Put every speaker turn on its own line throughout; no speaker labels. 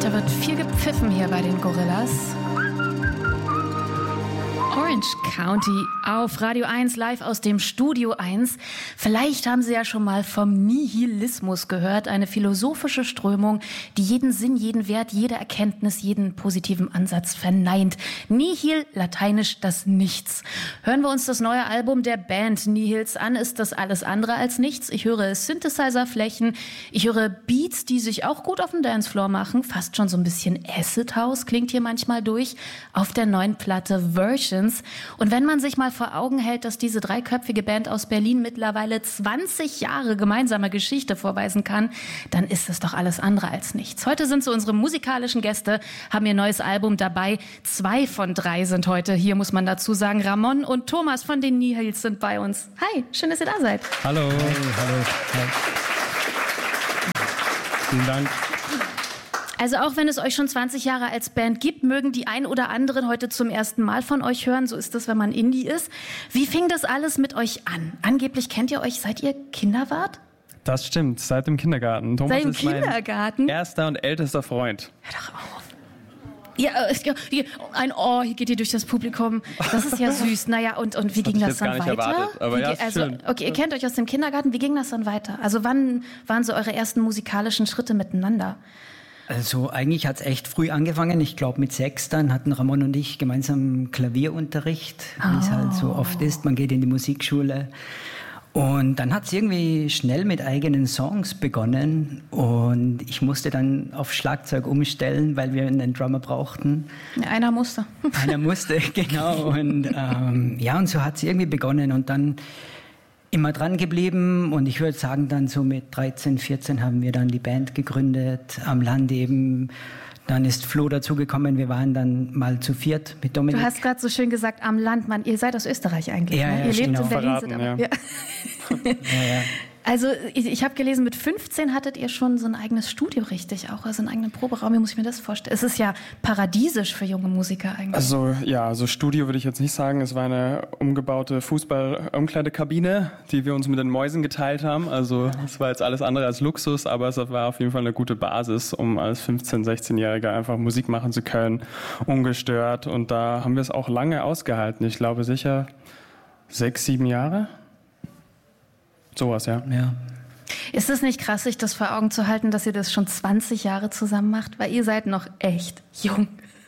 Da wird viel gepfiffen hier bei den Gorillas. Orange County auf Radio 1 live aus dem Studio 1. Vielleicht haben Sie ja schon mal vom Nihilismus gehört, eine philosophische Strömung, die jeden Sinn, jeden Wert, jede Erkenntnis, jeden positiven Ansatz verneint. Nihil, lateinisch das Nichts. Hören wir uns das neue Album der Band Nihils an, ist das alles andere als nichts. Ich höre Synthesizer-Flächen, ich höre Beats, die sich auch gut auf dem Dancefloor machen, fast schon so ein bisschen Acid House klingt hier manchmal durch, auf der neuen Platte Versions. Und wenn man sich mal vor Augen hält, dass diese dreiköpfige Band aus Berlin mittlerweile 20 Jahre gemeinsame Geschichte vorweisen kann, dann ist es doch alles andere als nichts. Heute sind so unsere musikalischen Gäste, haben ihr neues Album dabei. 2 von 3 sind heute hier, muss man dazu sagen. Ramon und Thomas von den Nihils sind bei uns. Hi, schön, dass ihr da seid.
Hallo.
Hallo. Hi.
Vielen Dank.
Also auch wenn es euch schon 20 Jahre als Band gibt, mögen die ein oder anderen heute zum ersten Mal von euch hören. So ist das, wenn man Indie ist. Wie fing das alles mit euch an? Angeblich kennt ihr euch, seit ihr Kinder wart?
Das stimmt, seit dem Kindergarten. Thomas
Seit dem
ist
Kindergarten?
mein erster und ältester Freund.
Hör doch auf. Ja, hier geht ihr durch das Publikum. Das ist ja süß. Naja, und wie ging das dann weiter?
Erwartet, aber ja, ist schön.
Okay, ihr kennt euch aus dem Kindergarten. Wie ging das dann weiter? Also wann waren so eure ersten musikalischen Schritte miteinander?
Also eigentlich hat es echt früh angefangen. Ich glaube mit 6 dann hatten Ramon und ich gemeinsam Klavierunterricht, wie es halt so oft ist. Man geht in die Musikschule. Und dann hat es irgendwie schnell mit eigenen Songs begonnen. Und ich musste dann auf Schlagzeug umstellen, weil wir einen Drummer brauchten.
Einer musste.
Einer musste, genau. Und und so hat es irgendwie begonnen. Und dann immer dran geblieben und ich würde sagen, dann so mit 13, 14 haben wir dann die Band gegründet, am Land eben. Dann ist Flo dazugekommen, wir waren dann mal zu 4 mit Dominik.
Du hast gerade so schön gesagt, am Land, Mann, ihr seid aus Österreich eigentlich,
ja,
ne?
Ja,
ihr lebt
genau.
in Berlin. Sind aber, ja.
Ja.
Also ich habe gelesen, mit 15 hattet ihr schon so ein eigenes Studio, richtig? Auch also einen eigenen Proberaum, wie muss ich mir das vorstellen? Es ist ja paradiesisch für junge Musiker eigentlich.
Also Studio würde ich jetzt nicht sagen. Es war eine umgebaute Fußball-Umkleidekabine, die wir uns mit den Mäusen geteilt haben. Also es war jetzt alles andere als Luxus, aber es war auf jeden Fall eine gute Basis, um als 15-, 16-Jähriger einfach Musik machen zu können, ungestört. Und da haben wir es auch lange ausgehalten. Ich glaube sicher 6, 7 Jahre. Sowas, ja.
Ist es nicht krass, sich das vor Augen zu halten, dass ihr das schon 20 Jahre zusammen macht? Weil ihr seid noch echt jung.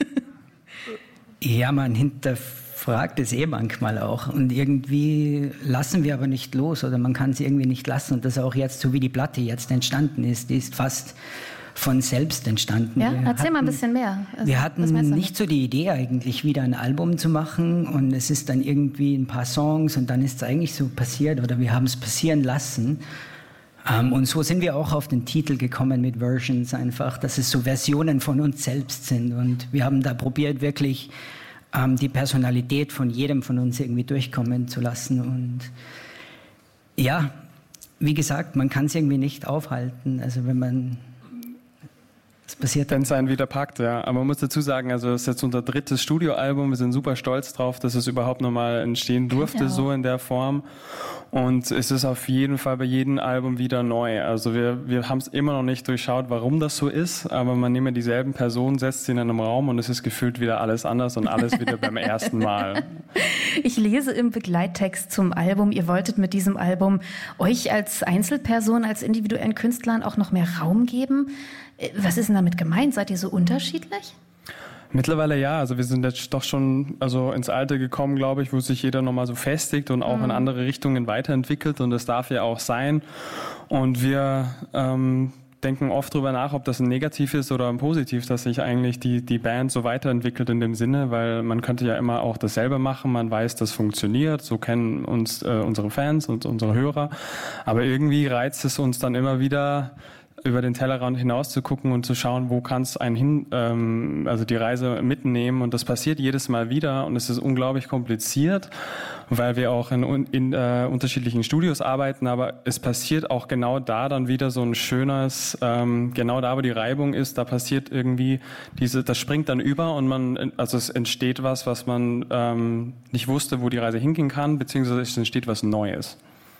Ja, man hinterfragt es manchmal auch. Und irgendwie lassen wir aber nicht los oder man kann es irgendwie nicht lassen. Und das auch jetzt, so wie die Platte jetzt entstanden ist, die ist fast von selbst entstanden.
Ja, erzähl mal ein bisschen mehr.
Also, wir hatten nicht so die Idee eigentlich, wieder ein Album zu machen und es ist dann irgendwie ein paar Songs und dann ist es eigentlich so passiert oder wir haben es passieren lassen. Und so sind wir auch auf den Titel gekommen mit Versions einfach, dass es so Versionen von uns selbst sind und wir haben da probiert wirklich die Personalität von jedem von uns irgendwie durchkommen zu lassen und ja, wie gesagt, man kann es irgendwie nicht aufhalten, also wenn man
wenn es einen wieder packt, ja. Aber man muss dazu sagen, also das ist jetzt unser 3. Studioalbum. Wir sind super stolz drauf, dass es überhaupt nochmal entstehen durfte, so in der Form. Und es ist auf jeden Fall bei jedem Album wieder neu. Also wir haben es immer noch nicht durchschaut, warum das so ist. Aber man nimmt dieselben Personen, setzt sie in einem Raum und es ist gefühlt wieder alles anders und alles wieder beim ersten Mal.
Ich lese im Begleittext zum Album, ihr wolltet mit diesem Album euch als Einzelperson, als individuellen Künstlern auch noch mehr Raum geben. Was ist denn damit gemeint? Seid ihr so unterschiedlich?
Mittlerweile ja, also wir sind jetzt doch schon ins Alter gekommen, glaube ich, wo sich jeder nochmal so festigt und auch in andere Richtungen weiterentwickelt und das darf ja auch sein. Und wir denken oft drüber nach, ob das ein Negativ ist oder ein Positiv, dass sich eigentlich die Band so weiterentwickelt in dem Sinne, weil man könnte ja immer auch dasselbe machen, man weiß, das funktioniert, so kennen uns unsere Fans und unsere Hörer, aber irgendwie reizt es uns dann immer wieder, über den Tellerrand hinaus zu gucken und zu schauen, wo kann es einen also die Reise mitnehmen und das passiert jedes Mal wieder und es ist unglaublich kompliziert, weil wir auch in unterschiedlichen Studios arbeiten, aber es passiert auch genau da dann wieder so ein schönes, genau da, wo die Reibung ist, da passiert irgendwie das springt dann über und also es entsteht was man nicht wusste, wo die Reise hingehen kann, beziehungsweise es entsteht was Neues.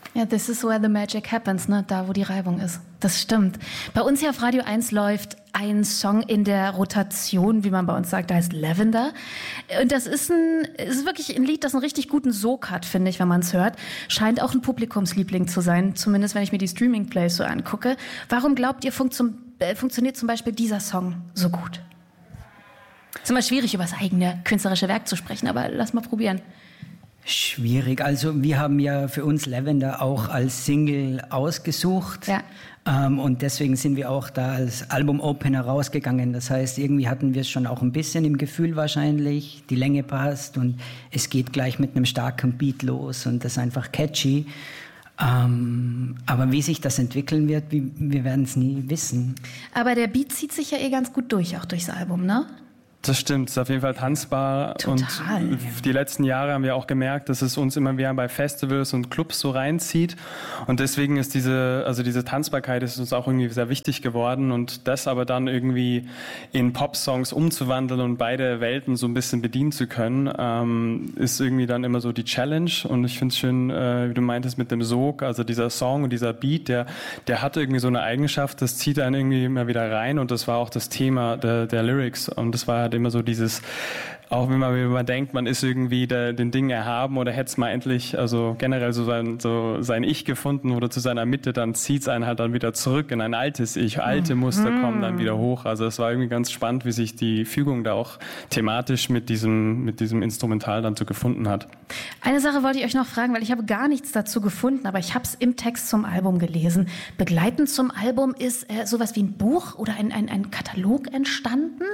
Ja, this is where the magic happens, ne? Da, wo die Reibung ist. Das stimmt. Bei uns hier auf Radio 1 läuft ein Song in der Rotation, wie man bei uns sagt, der heißt Lavender. Und das ist wirklich ein Lied, das einen richtig guten Sog hat, finde ich, wenn man es hört. Scheint auch ein Publikumsliebling zu sein, zumindest wenn ich mir die Streaming-Plays so angucke. Warum glaubt ihr, funktioniert zum Beispiel dieser Song so gut? Es ist immer schwierig, über das eigene künstlerische Werk zu sprechen, aber lass mal probieren.
Schwierig. Also wir haben ja für uns Lavender auch als Single ausgesucht. Ja. Und deswegen sind wir auch da als Album-Opener rausgegangen. Das heißt, irgendwie hatten wir es schon auch ein bisschen im Gefühl wahrscheinlich. Die Länge passt und es geht gleich mit einem starken Beat los und das ist einfach catchy. Aber wie sich das entwickeln wird, wir werden es nie wissen.
Aber der Beat zieht sich ja ganz gut durch, auch durchs Album, ne?
Das stimmt, es ist auf jeden Fall tanzbar.
Total.
Und die letzten Jahre haben wir auch gemerkt, dass es uns immer wieder bei Festivals und Clubs so reinzieht. Und deswegen ist diese Tanzbarkeit ist uns auch irgendwie sehr wichtig geworden. Und das aber dann irgendwie in Pop-Songs umzuwandeln und beide Welten so ein bisschen bedienen zu können, ist irgendwie dann immer so die Challenge. Und ich finde es schön, wie du meintest, mit dem Sog, also dieser Song und dieser Beat, der hat irgendwie so eine Eigenschaft, das zieht einen irgendwie immer wieder rein. Und das war auch das Thema der Lyrics. Und das war immer so dieses, auch wenn man denkt, man ist irgendwie den Dingen erhaben oder hätte es mal endlich, also generell so sein Ich gefunden oder zu seiner Mitte, dann zieht es einen halt dann wieder zurück in ein altes Ich. Alte Muster kommen dann wieder hoch. Also es war irgendwie ganz spannend, wie sich die Fügung da auch thematisch mit diesem Instrumental dann so gefunden hat.
Eine Sache wollte ich euch noch fragen, weil ich habe gar nichts dazu gefunden, aber ich habe es im Text zum Album gelesen. Begleitend zum Album ist sowas wie ein Buch oder ein Katalog entstanden.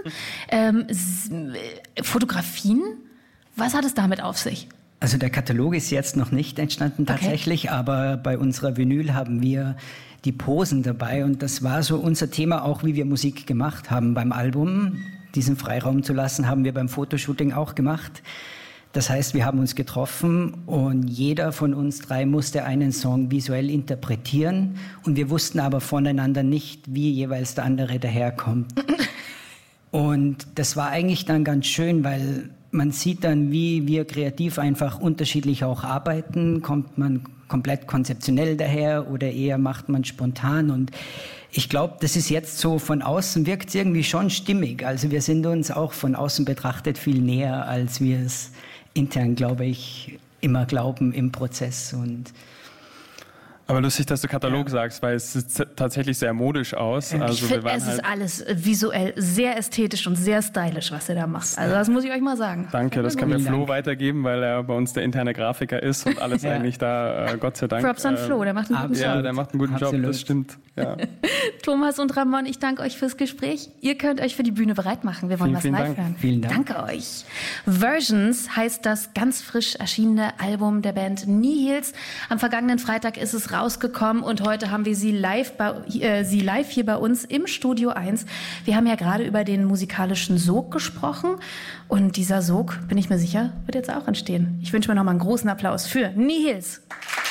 Fotografien? Was hat es damit auf sich?
Also der Katalog ist jetzt noch nicht entstanden tatsächlich, okay. Aber bei unserer Vinyl haben wir die Posen dabei und das war so unser Thema auch, wie wir Musik gemacht haben beim Album. Diesen Freiraum zu lassen, haben wir beim Fotoshooting auch gemacht. Das heißt, wir haben uns getroffen und jeder von uns drei musste einen Song visuell interpretieren und wir wussten aber voneinander nicht, wie jeweils der andere daherkommt. Und das war eigentlich dann ganz schön, weil man sieht dann, wie wir kreativ einfach unterschiedlich auch arbeiten. Kommt man komplett konzeptionell daher oder eher macht man spontan? Und ich glaube, das ist jetzt so, von außen wirkt es irgendwie schon stimmig. Also wir sind uns auch von außen betrachtet viel näher, als wir es intern, glaube ich, immer glauben im Prozess.
Aber lustig, dass du Katalog sagst, weil es sieht tatsächlich sehr modisch aus.
Also ich finde, es ist alles visuell sehr ästhetisch und sehr stylisch, was ihr da macht. Also das muss ich euch mal sagen.
Danke, das können wir Flo weitergeben, weil er bei uns der interne Grafiker ist und alles eigentlich da, Gott sei Dank.
Props an Flo, der macht einen guten Job.
Ja, der macht einen guten Job, das stimmt. Ja.
Thomas und Ramon, ich danke euch fürs Gespräch. Ihr könnt euch für die Bühne bereit machen. Wir wollen was live hören.
Vielen Dank.
Danke euch. Versions heißt das ganz frisch erschienene Album der Band Nihils. Am vergangenen Freitag ist es rausgekommen und heute haben wir sie live hier bei uns im Studio 1. Wir haben ja gerade über den musikalischen Sog gesprochen und dieser Sog, bin ich mir sicher, wird jetzt auch entstehen. Ich wünsche mir nochmal einen großen Applaus für Nihils.